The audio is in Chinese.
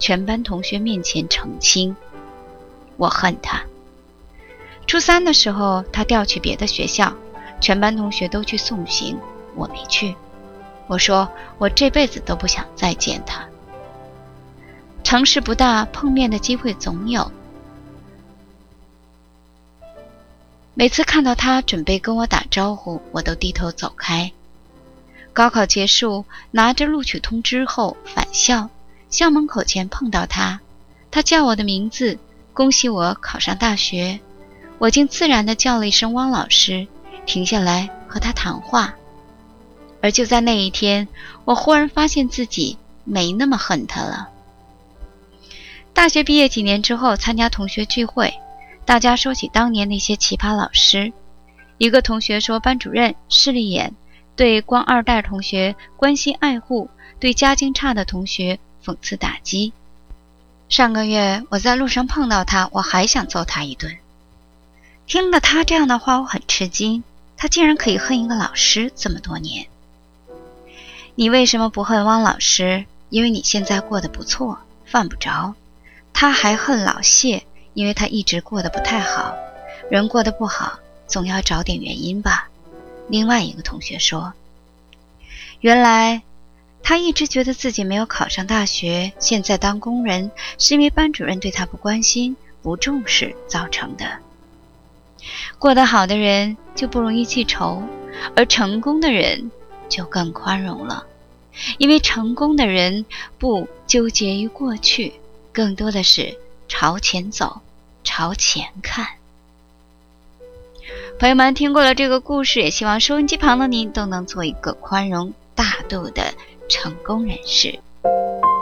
全班同学面前澄清。我恨他。初三的时候，他调去别的学校，全班同学都去送行，我没去。我说我这辈子都不想再见他。城市不大，碰面的机会总有。每次看到他准备跟我打招呼，我都低头走开。高考结束，拿着录取通知后返校，校门口前碰到他，他叫我的名字，恭喜我考上大学。我竟自然地叫了一声汪老师，停下来和他谈话。而就在那一天，我忽然发现自己没那么恨他了。大学毕业几年之后，参加同学聚会，大家说起当年那些奇葩老师。一个同学说班主任势利眼，对官二代同学关心爱护，对家境差的同学讽刺打击。上个月我在路上碰到他，我还想揍他一顿。听了他这样的话，我很吃惊，他竟然可以恨一个老师这么多年。你为什么不恨汪老师？因为你现在过得不错，犯不着。他还恨老谢，因为他一直过得不太好。人过得不好，总要找点原因吧。另外一个同学说，原来他一直觉得自己没有考上大学，现在当工人，是因为班主任对他不关心、不重视造成的。过得好的人就不容易记仇，而成功的人就更宽容了，因为成功的人不纠结于过去，更多的是朝前走，朝前看。朋友们，听过了这个故事，也希望收音机旁的您都能做一个宽容大度的成功人士。